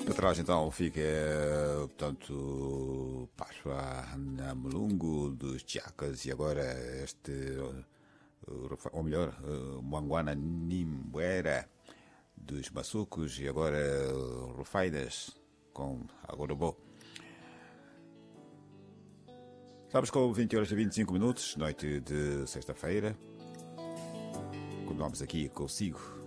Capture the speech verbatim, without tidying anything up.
Para trás então fica, portanto, Páscoa na Mulungu dos Chacas e agora este, ou melhor, Mwanguana Nimbuera dos Maçucos e agora Rufaidas com Agorobô. Estamos com vinte horas e vinte e cinco minutos, noite de sexta-feira. Continuamos aqui consigo